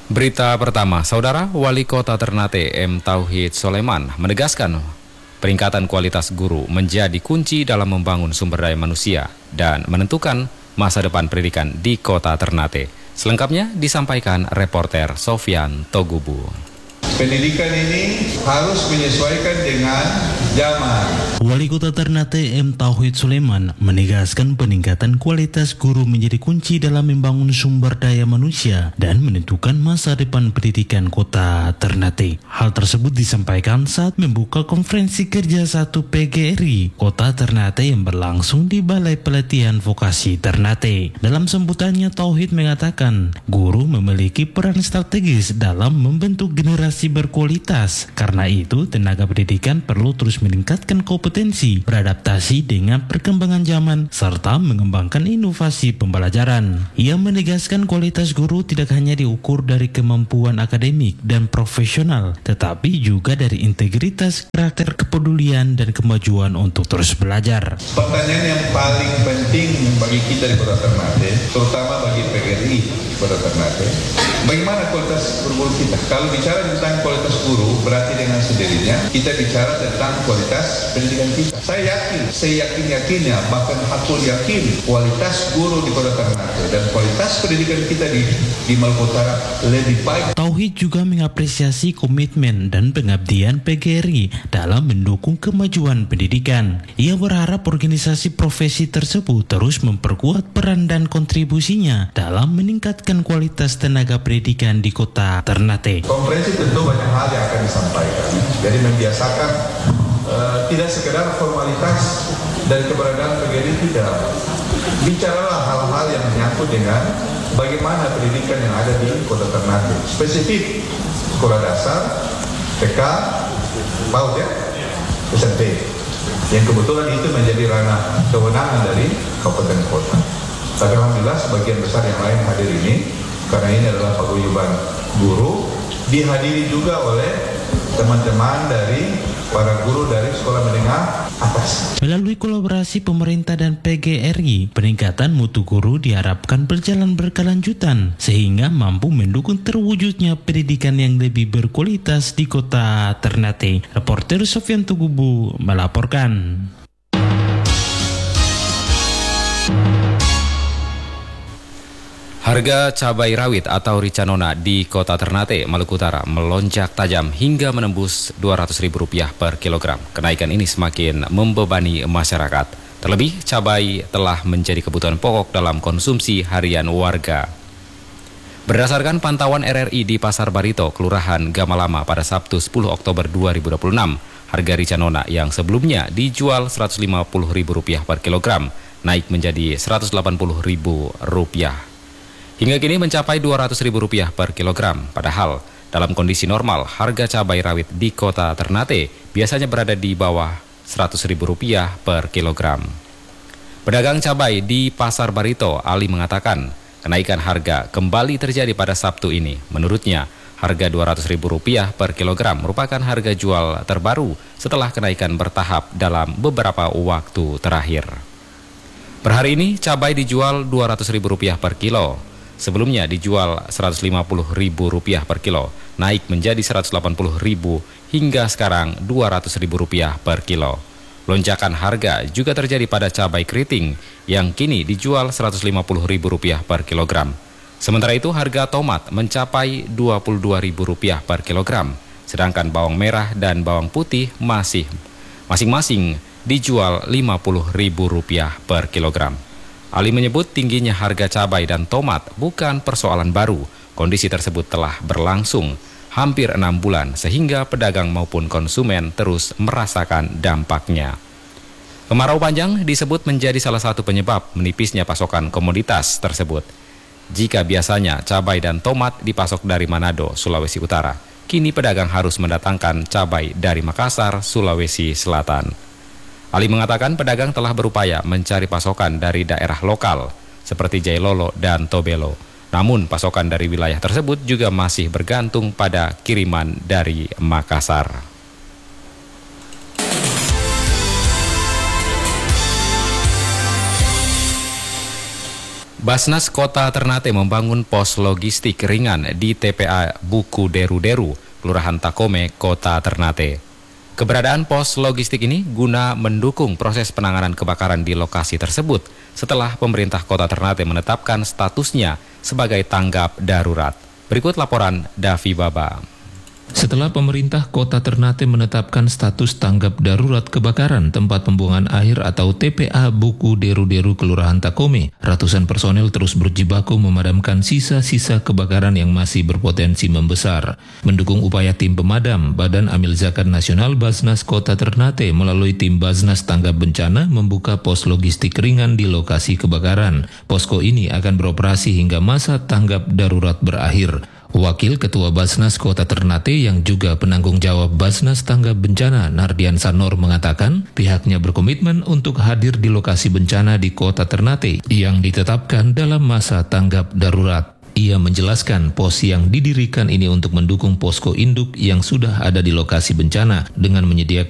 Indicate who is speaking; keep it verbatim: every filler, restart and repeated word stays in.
Speaker 1: Berita pertama, Saudara Wali Kota Ternate M. Tauhid Soleman menegaskan peningkatan kualitas guru menjadi kunci dalam membangun sumber daya manusia dan menentukan masa depan pendidikan di Kota Ternate. Selengkapnya disampaikan reporter Sofyan Togubu.
Speaker 2: Pendidikan ini harus menyesuaikan dengan zaman.
Speaker 3: Wali Kota Ternate M. Tauhid Soleman menegaskan peningkatan kualitas guru menjadi kunci dalam membangun sumber daya manusia dan menentukan masa depan pendidikan Kota Ternate. Hal tersebut disampaikan saat membuka konferensi kerja satu P G R I Kota Ternate yang berlangsung di Balai Pelatihan Vokasi Ternate. Dalam sambutannya, Tauhid mengatakan guru memiliki peran strategis dalam membentuk generasi berkualitas. Karena itu, tenaga pendidikan perlu terus meningkatkan kompetensi, beradaptasi dengan perkembangan zaman, serta mengembangkan inovasi pembelajaran. Ia menegaskan kualitas guru tidak hanya diukur dari kemampuan akademik dan profesional, tetapi juga dari integritas, karakter, kepedulian, dan kemajuan untuk terus belajar.
Speaker 2: Pertanyaan yang paling penting bagi kita di Kota Ternate, terutama bagi P G R I Kota Ternate, bagaimana kualitas guru kita? Kalau bicara tentang kualitas guru, berarti dengan sendirinya kita bicara tentang kualitas pendidikan kita. Saya yakin, saya yakin-yakinnya, bahkan hakul yakin, kualitas guru di Kota Ternate dan kualitas pendidikan kita di, di Maluku Utara lebih baik.
Speaker 3: Tauhid juga mengapresiasi komitmen dan pengabdian P G R I dalam mendukung kemajuan pendidikan. Ia berharap organisasi profesi tersebut terus memperkuat peran dan kontribusinya dalam meningkatkan kualitas tenaga pendidikan di Kota Ternate.
Speaker 2: Konferensi tentu banyak hal yang akan disampaikan. Jadi membiasakan uh, tidak sekedar formalitas dan keberadaan P G R I tidak. Bicaralah hal-hal yang menyangkut dengan bagaimana pendidikan yang ada di Kota Ternate. Spesifik sekolah dasar, T K, PAUD ya, S M P. Yang kebetulan itu menjadi ranah kewenangan dari kabupaten kota. Tapi alhamdulillah sebagian besar yang lain hadir ini, karena ini adalah paguyuban guru, dihadiri juga oleh teman-teman dari para guru dari sekolah menengah atas.
Speaker 3: Melalui kolaborasi pemerintah dan P G R I, peningkatan mutu guru diharapkan berjalan berkelanjutan sehingga mampu mendukung terwujudnya pendidikan yang lebih berkualitas di Kota Ternate. Reporter Sofyan Togubu melaporkan.
Speaker 1: Harga cabai rawit atau ricanona di Kota Ternate, Maluku Utara melonjak tajam hingga menembus dua ratus ribu rupiah per kilogram. Kenaikan ini semakin membebani masyarakat. Terlebih, cabai telah menjadi kebutuhan pokok dalam konsumsi harian warga. Berdasarkan pantauan R R I di Pasar Barito, Kelurahan Gamalama pada Sabtu sepuluh Oktober dua ribu dua puluh enam, harga ricanona yang sebelumnya dijual seratus lima puluh ribu rupiah per kilogram naik menjadi seratus delapan puluh ribu rupiah. Hingga kini mencapai dua ratus ribu rupiah per kilogram. Padahal dalam kondisi normal harga cabai rawit di Kota Ternate biasanya berada di bawah seratus ribu rupiah per kilogram. Pedagang cabai di Pasar Barito, Ali mengatakan kenaikan harga kembali terjadi pada Sabtu ini. Menurutnya harga dua ratus ribu rupiah per kilogram merupakan harga jual terbaru setelah kenaikan bertahap dalam beberapa waktu terakhir. Per hari ini cabai dijual dua ratus ribu rupiah per kilo. Sebelumnya dijual seratus lima puluh ribu rupiah per kilo, naik menjadi seratus delapan puluh ribu hingga sekarang dua ratus ribu rupiah per kilo. Lonjakan harga juga terjadi pada cabai keriting yang kini dijual seratus lima puluh ribu rupiah per kilogram. Sementara itu harga tomat mencapai dua puluh dua ribu rupiah per kilogram, sedangkan bawang merah dan bawang putih masih masing-masing dijual lima puluh ribu rupiah per kilogram. Ali menyebut tingginya harga cabai dan tomat bukan persoalan baru. Kondisi tersebut telah berlangsung hampir enam bulan sehingga pedagang maupun konsumen terus merasakan dampaknya. Kemarau panjang disebut menjadi salah satu penyebab menipisnya pasokan komoditas tersebut. Jika biasanya cabai dan tomat dipasok dari Manado, Sulawesi Utara, kini pedagang harus mendatangkan cabai dari Makassar, Sulawesi Selatan. Ali mengatakan pedagang telah berupaya mencari pasokan dari daerah lokal seperti Jailolo dan Tobelo. Namun pasokan dari wilayah tersebut juga masih bergantung pada kiriman dari Makassar. Basnas Kota Ternate membangun pos logistik ringan di T P A Buku Deru-Deru, Kelurahan Takome, Kota Ternate. Keberadaan pos logistik ini guna mendukung proses penanganan kebakaran di lokasi tersebut setelah pemerintah Kota Ternate menetapkan statusnya sebagai tanggap darurat. Berikut laporan Davi Baba.
Speaker 4: Setelah pemerintah Kota Ternate menetapkan status tanggap darurat kebakaran tempat pembuangan akhir atau T P A Buku Deru-Deru Kelurahan Takome, ratusan personel terus berjibaku memadamkan sisa-sisa kebakaran yang masih berpotensi membesar. Mendukung upaya tim pemadam, Badan Amil Zakat Nasional Basnas Kota Ternate melalui tim Basnas Tanggap Bencana membuka pos logistik ringan di lokasi kebakaran. Posko ini akan beroperasi hingga masa tanggap darurat berakhir. Wakil Ketua Basnas Kota Ternate yang juga penanggung jawab Basnas Tanggap Bencana Nardian Sanor mengatakan pihaknya berkomitmen untuk hadir di lokasi bencana di Kota Ternate yang ditetapkan dalam masa tanggap darurat. Ia menjelaskan pos yang didirikan ini untuk mendukung posko induk yang sudah ada di lokasi bencana dengan menyediakan